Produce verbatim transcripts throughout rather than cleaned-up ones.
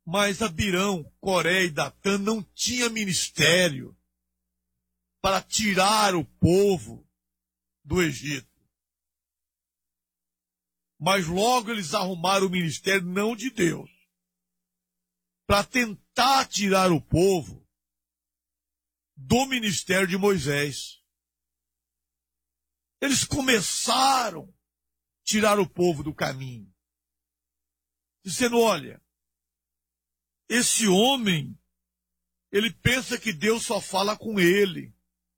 Mas Abirão, Coré e Datã não tinham ministério para tirar o povo do Egito. Mas logo eles arrumaram o ministério não de Deus, para tentar tirar o povo do ministério de Moisés. Eles começaram a tirar o povo do caminho, dizendo, olha, esse homem, ele pensa que Deus só fala com ele.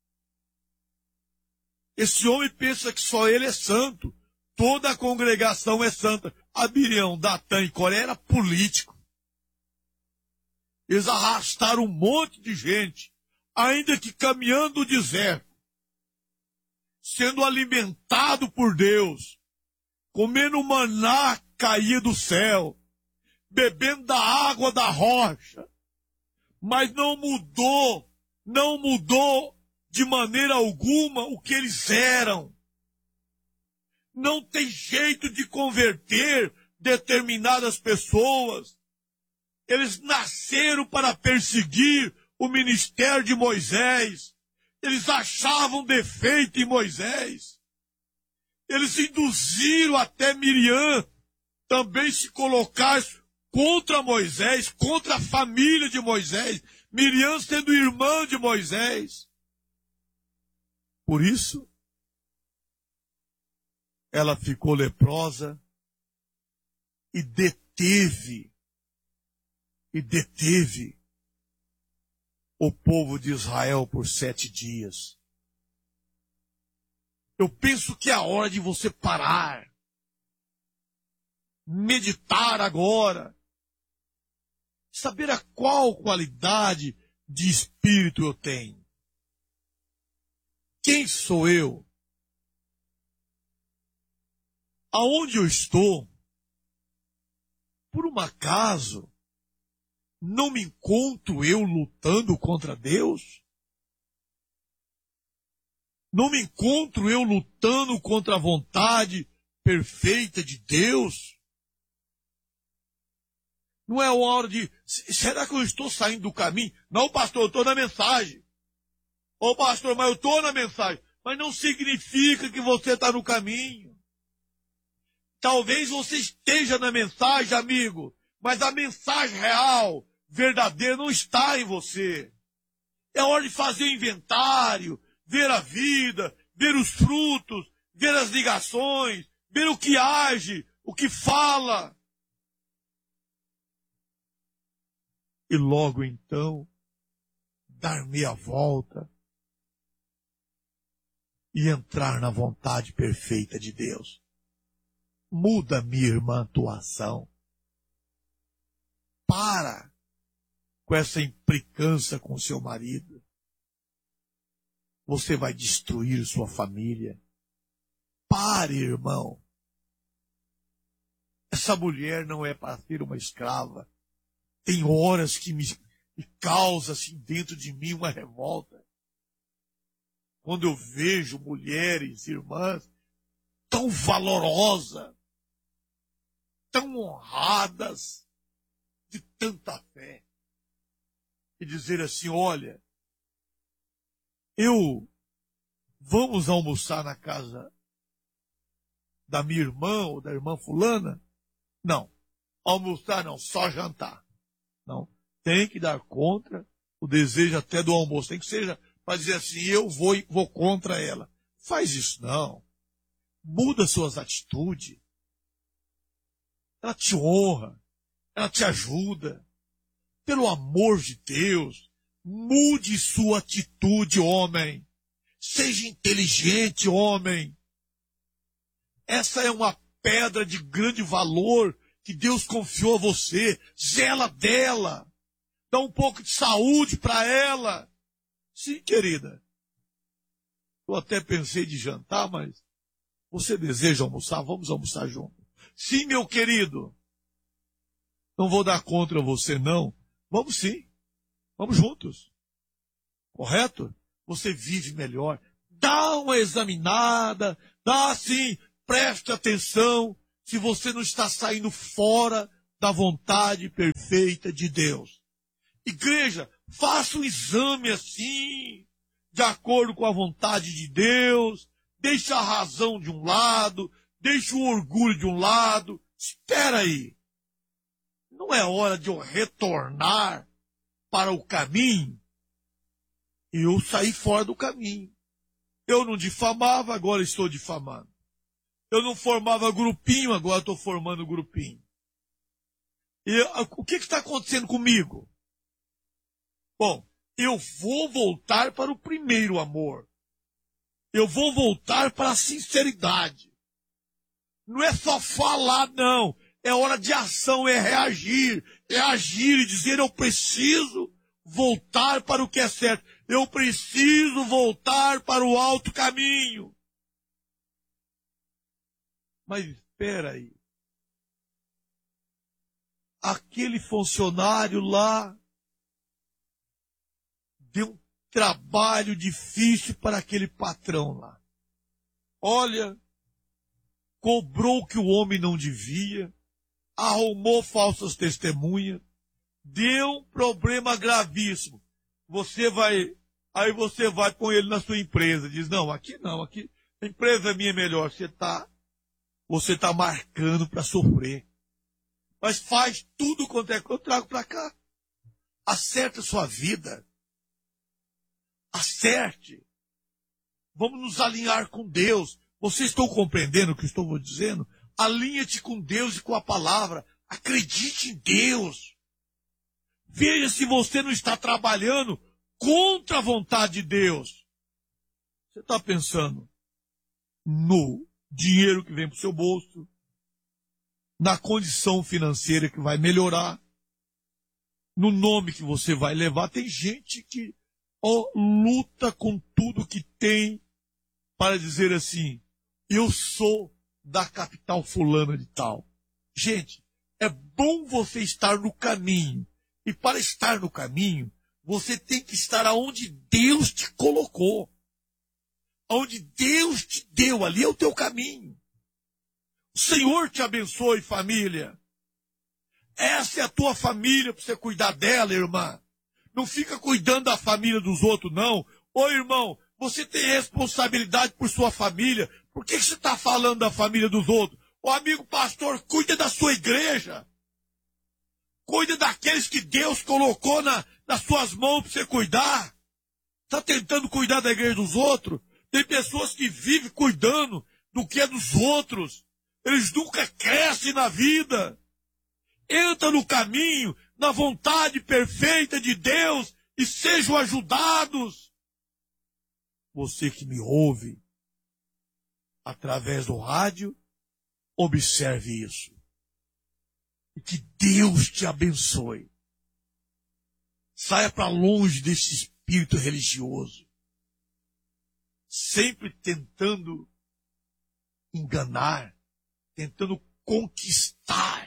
Esse homem pensa que só ele é santo. Toda a congregação é santa. Abirão, Datã e Coré era político. Eles arrastaram um monte de gente, ainda que caminhando o deserto, sendo alimentado por Deus, comendo maná que caía do céu, bebendo da água da rocha, mas não mudou, não mudou de maneira alguma o que eles eram. Não tem jeito de converter determinadas pessoas. Eles nasceram para perseguir o ministério de Moisés. Eles achavam defeito em Moisés. Eles induziram até Miriam também se colocar contra Moisés, contra a família de Moisés, Miriam sendo irmã de Moisés. Por isso, ela ficou leprosa e deteve, e deteve o povo de Israel por sete dias. Eu penso que é a hora de você parar, meditar agora, saber a qual qualidade de espírito eu tenho. Quem sou eu? Aonde eu estou? Por um acaso, não me encontro eu lutando contra Deus? Não me encontro eu lutando contra a vontade perfeita de Deus? Não é hora de... Será que eu estou saindo do caminho? Não, pastor, eu estou na mensagem. Ô, pastor, mas eu estou na mensagem. Mas não significa que você está no caminho. Talvez você esteja na mensagem, amigo, mas a mensagem real, verdadeira, não está em você. É hora de fazer inventário, ver a vida, ver os frutos, ver as ligações, ver o que age, o que fala. E logo então, dar meia volta e entrar na vontade perfeita de Deus. Muda, minha irmã, a tua ação. Para com essa implicância com seu marido. Você vai destruir sua família. Pare, irmão. Essa mulher não é para ser uma escrava. Tem horas que me, me causa assim dentro de mim uma revolta. Quando eu vejo mulheres, irmãs, tão valorosas, tão honradas, de tanta fé, e dizer assim, olha, eu, vamos almoçar na casa da minha irmã ou da irmã fulana? Não, almoçar não, só jantar. Não, tem que dar contra o desejo até do almoço, tem que ser para dizer assim, eu vou, vou contra ela. Faz isso não, muda suas atitudes. Ela te honra, ela te ajuda. Pelo amor de Deus, mude sua atitude, homem. Seja inteligente, homem. Essa é uma pedra de grande valor que Deus confiou a você. Zela dela. Dá um pouco de saúde para ela. Sim, querida. Eu até pensei de jantar, mas você deseja almoçar? Vamos almoçar junto. Sim, meu querido. Não vou dar contra você, não. Vamos sim. Vamos juntos. Correto? Você vive melhor. Dá uma examinada. Dá sim. Preste atenção se você não está saindo fora da vontade perfeita perfeita de Deus. Igreja, faça um exame assim, de acordo com a vontade de Deus, deixe a razão de um lado, deixe o orgulho de um lado. Espera aí. Não é hora de eu retornar para o caminho? Eu saí fora do caminho. Eu não difamava, agora estou difamando. Eu não formava grupinho, agora estou formando grupinho. E o que está acontecendo comigo? Bom, eu vou voltar para o primeiro amor. Eu vou voltar para a sinceridade. Não é só falar, não. É hora de ação, é reagir. É agir e dizer, eu preciso voltar para o que é certo. Eu preciso voltar para o alto caminho. Mas espera aí. Aquele funcionário lá deu um trabalho difícil para aquele patrão lá. Olha, cobrou o que o homem não devia, arrumou falsas testemunhas, deu um problema gravíssimo. Você vai, aí você vai com ele na sua empresa, diz, não, aqui não, aqui, a empresa minha é melhor, você está você tá marcando para sofrer. Mas faz tudo quanto é que eu trago para cá. Acerte a sua vida. Acerte. Vamos nos alinhar com Deus. Vocês estão compreendendo o que estou dizendo? Alinhe-te com Deus e com a palavra. Acredite em Deus. Veja se você não está trabalhando contra a vontade de Deus. Você está pensando no dinheiro que vem para o seu bolso, na condição financeira que vai melhorar, no nome que você vai levar. Tem gente que ó, luta com tudo que tem para dizer assim, eu sou da capital fulana de tal. Gente, é bom você estar no caminho. E para estar no caminho, você tem que estar aonde Deus te colocou. Onde Deus te deu, ali é o teu caminho. O Senhor te abençoe, família. Essa é a tua família para você cuidar dela, irmã. Não fica cuidando da família dos outros, não. Ô, irmão, você tem responsabilidade por sua família. Por que você está falando da família dos outros? Ô, amigo pastor, cuida da sua igreja. Cuida daqueles que Deus colocou na, nas suas mãos para você cuidar. Está tentando cuidar da igreja dos outros? Tem pessoas que vivem cuidando do que é dos outros. Eles nunca crescem na vida. Entra no caminho, na vontade perfeita de Deus e sejam ajudados. Você que me ouve através do rádio, observe isso. E que Deus te abençoe. Saia para longe desse espírito religioso. Sempre tentando enganar, tentando conquistar.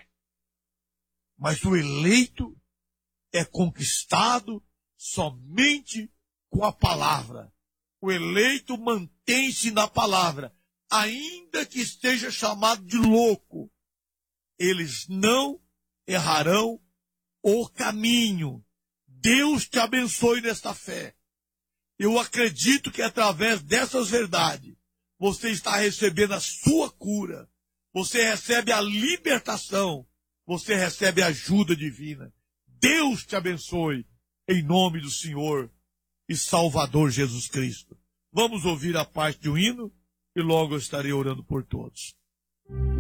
Mas o eleito é conquistado somente com a palavra. O eleito mantém-se na palavra, ainda que esteja chamado de louco. Eles não errarão o caminho. Deus te abençoe nesta fé. Eu acredito que através dessas verdades, você está recebendo a sua cura. Você recebe a libertação. Você recebe a ajuda divina. Deus te abençoe, em nome do Senhor e Salvador Jesus Cristo. Vamos ouvir a parte de um hino e logo eu estarei orando por todos.